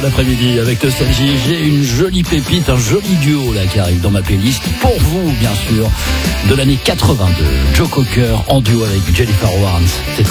d'après-midi avec Nostalgie. J'ai une jolie pépite, un joli duo là qui arrive dans ma playlist. Pour vous, bien sûr, de l'année 82. Joe Cocker en duo avec Jennifer Warnes. C'est très